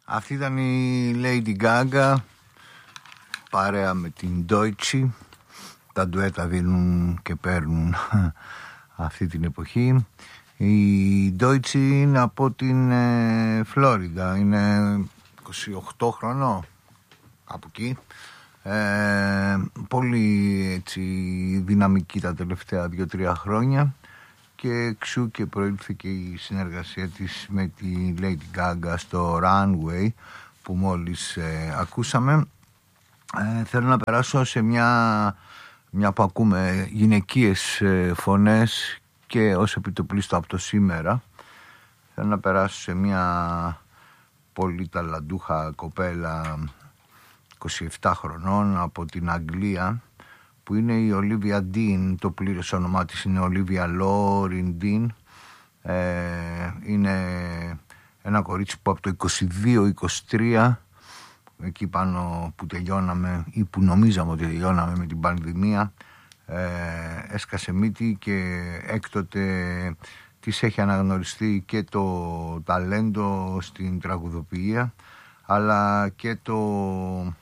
Αυτή ήταν η Lady Gaga παρέα με την Deutsche. Τα ντουέτα δίνουν και παίρνουν αυτή την εποχή. Η Deutsche είναι από την Φλόριντα, είναι 28 χρονών από εκεί. Πολύ έτσι δυναμική τα τελευταία 2-3 χρόνια και εξού και προήλθε και η συνεργασία της με τη Lady Gaga στο Runway που μόλις ακούσαμε. Θέλω να περάσω σε μια που ακούμε γυναικείες φωνές και ως επιτοπλίστο από το σήμερα. Θέλω να περάσω σε μια πολύ ταλαντούχα κοπέλα 27 χρονών από την Αγγλία που είναι η Olivia Dean. Το πλήρες όνομά της είναι Olivia Lauren Dean. Είναι ένα κορίτσι που από το 22-23 εκεί πάνω που τελειώναμε ή που νομίζαμε ότι τελειώναμε με την πανδημία έσκασε μύτη και έκτοτε της έχει αναγνωριστεί και το ταλέντο στην τραγουδοποιία αλλά και το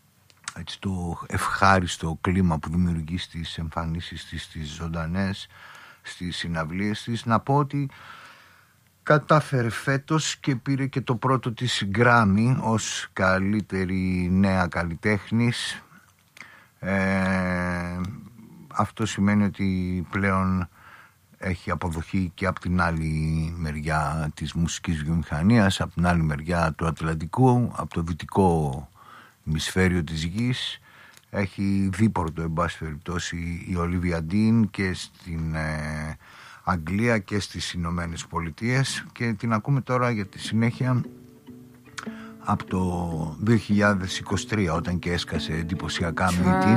ευχάριστο κλίμα που δημιουργεί στις εμφανίσεις της, στις ζωντανές, στις συναυλίες της. Να πω ότι κατάφερε φέτος και πήρε και το πρώτο της Grammy ως καλύτερη νέα καλλιτέχνης. Αυτό σημαίνει ότι πλέον έχει αποδοχή και από την άλλη μεριά της μουσικής βιομηχανίας, από την άλλη μεριά του Ατλαντικού, από το δυτικό ημισφαίριο της γης. Έχει δίπορτο εν πάση περιπτώσει η Olivia Dean και στην Αγγλία και στις Ηνωμένες Πολιτείες και την ακούμε τώρα για τη συνέχεια από το 2023 όταν και έσκασε εντυπωσιακά μύτη.